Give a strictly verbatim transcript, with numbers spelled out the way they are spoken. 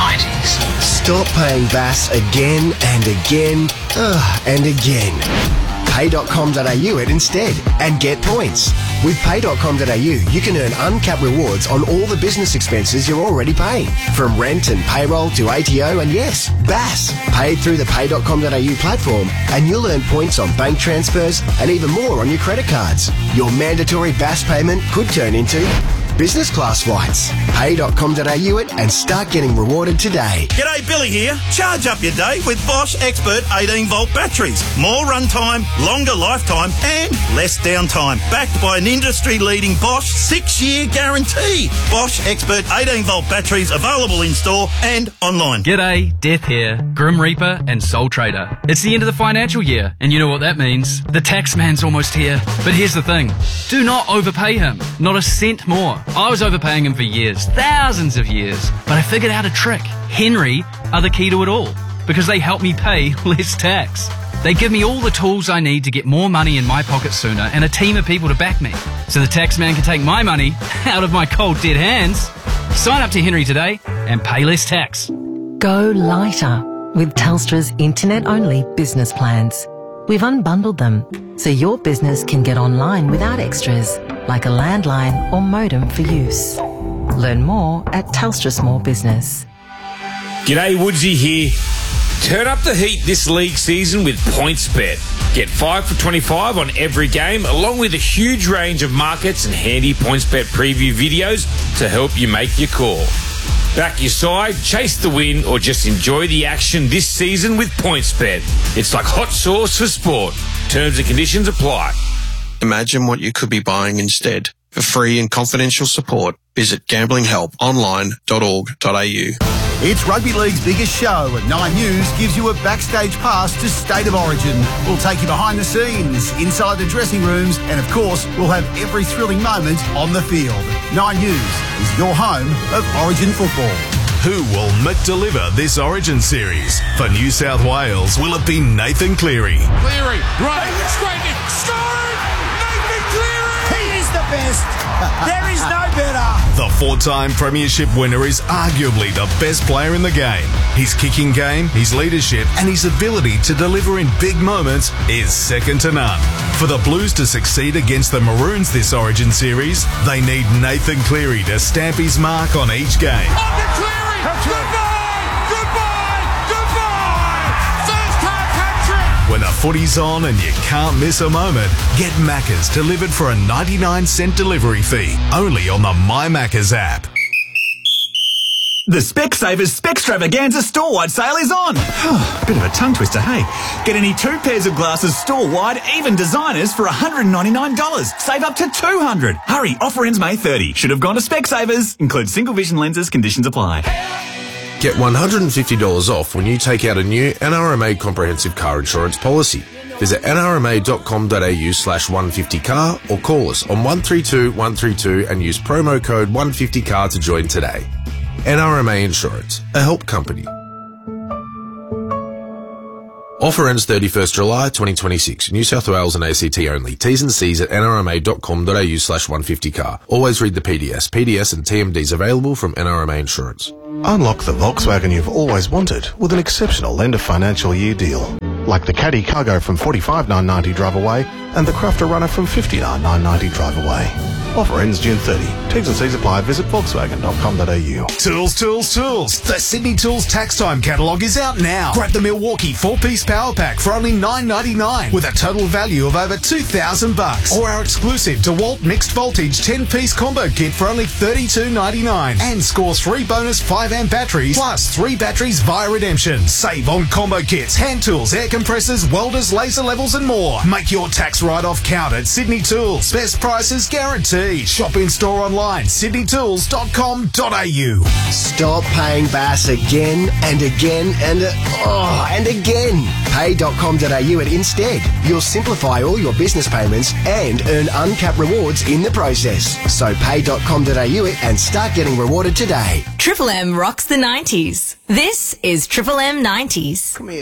nineties. Stop paying B A S again and again uh, and again. pay dot com dot a u it instead and get points. With pay dot com dot a u, you can earn uncapped rewards on all the business expenses you're already paying, from rent and payroll to A T O and yes, B A S. Paid through the pay dot com dot a u platform and you'll earn points on bank transfers and even more on your credit cards. Your mandatory B A S payment could turn into business class flights. pay dot com dot a u it and start getting rewarded today. G'day, Billy here. Charge up your day with Bosch Expert eighteen volt batteries. More runtime, longer lifetime and less downtime. Backed by an industry-leading Bosch six-year guarantee. Bosch Expert eighteen volt batteries available in store and online. G'day, Death here, Grim Reaper and Soul Trader. It's the end of the financial year and you know what that means. The tax man's almost here. But here's the thing. Do not overpay him. Not a cent more. I was overpaying him for years, thousands of years, but I figured out a trick. Henry are the key to it all, because they help me pay less tax. They give me all the tools I need to get more money in my pocket sooner and a team of people to back me, so the tax man can take my money out of my cold dead hands. Sign up to Henry today and pay less tax. Go lighter with Telstra's internet-only business plans. We've unbundled them so your business can get online without extras, like a landline or modem for use. Learn more at Telstra Small Business. G'day, Woodsy here. Turn up the heat this league season with PointsBet. Get five for twenty-five on every game, along with a huge range of markets and handy PointsBet preview videos to help you make your call. Back your side, chase the win, or just enjoy the action this season with PointsBet. It's like hot sauce for sport. Terms and conditions apply. Imagine what you could be buying instead. For free and confidential support, visit gambling help online dot org dot a u. It's Rugby League's biggest show, and Nine News gives you a backstage pass to State of Origin. We'll take you behind the scenes, inside the dressing rooms, and of course, we'll have every thrilling moment on the field. Nine News is your home of Origin football. Who will McDeliver this Origin series? For New South Wales, will it be Nathan Cleary? Cleary, running, straightening, scoring! Nathan Cleary! He is the best. There is no better. The four-time premiership winner is arguably the best player in the game. His kicking game, his leadership, and his ability to deliver in big moments is second to none. For the Blues to succeed against the Maroons this Origin series, they need Nathan Cleary to stamp his mark on each game. On to Cleary! Goodbye! Goodbye! Goodbye! First half hat-trick! When the footy's on and you can't miss a moment, get Macca's delivered for a ninety-nine cent delivery fee, only on the My Macca's app. The Specsavers Specstravaganza store-wide sale is on. Bit of a tongue twister, hey? Get any two pairs of glasses store-wide, even designers, for one hundred ninety-nine dollars. Save up to two hundred dollars. Hurry, offer ends May thirtieth. Should have gone to Specsavers. Includes single vision lenses, conditions apply. Get one hundred fifty dollars off when you take out a new N R M A comprehensive car insurance policy. Visit n r m a dot com dot a u slash one fifty car or call us on one three two one three two and use promo code one fifty car to join today. N R M A Insurance, a help company. Offer ends thirty-first July twenty twenty-six. New South Wales and A C T only. T's and C's at n r m a dot com dot a u slash one fifty car. Always read the P D S. P D S and T M Ds available from N R M A Insurance. Unlock the Volkswagen you've always wanted with an exceptional end of financial year deal. Like the Caddy Cargo from forty-five thousand nine hundred ninety drive away and the Crafter Runner from fifty-nine thousand nine hundred ninety drive away. Offer ends June thirtieth. T's and C's apply. Visit volkswagen dot com dot a u. Tools, tools, tools. The Sydney Tools Tax Time catalogue is out now. Grab the Milwaukee four-piece power pack for only nine ninety-nine with a total value of over two thousand bucks. Or our exclusive DeWalt mixed voltage ten-piece combo kit for only thirty-two ninety-nine. And score three bonus five amp batteries plus three batteries via redemption. Save on combo kits, hand tools, air compressors, welders, laser levels and more. Make your tax write-off count at Sydney Tools. Best prices guaranteed. Shop in store online, sydney tools dot com dot a u. Stop paying B A S again and again and uh, oh, and again. pay dot com dot a u it instead. You'll simplify all your business payments and earn uncapped rewards in the process. So pay dot com dot a u it and start getting rewarded today. Triple M rocks the nineties. This is Triple M nineties. Come here.